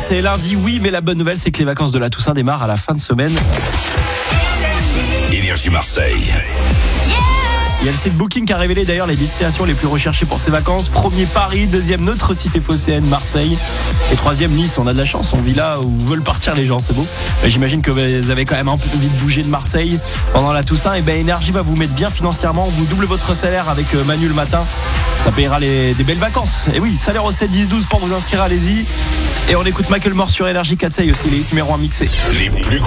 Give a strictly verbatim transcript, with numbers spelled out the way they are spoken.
c'est lundi, oui, mais la bonne nouvelle, c'est que les vacances de la Toussaint démarrent à la fin de semaine. Énergie Marseille. Il y a le site Booking qui a révélé d'ailleurs les destinations les plus recherchées pour ces vacances. Premier, Paris. Deuxième, notre cité phocéenne, Marseille. Et troisième, Nice. On a de la chance, on vit là où veulent partir les gens, c'est beau. Et j'imagine que vous avez quand même un peu envie de bouger de Marseille pendant la Toussaint. Et ben Énergie va vous mettre bien financièrement. Vous double votre salaire avec Manu le matin. Ça payera les, des belles vacances. Et oui, salaire au sept dix douze pour vous inscrire, allez-y. Et on écoute Macklemore sur Énergie quatre aussi, les numéro un mixés. Les plus gros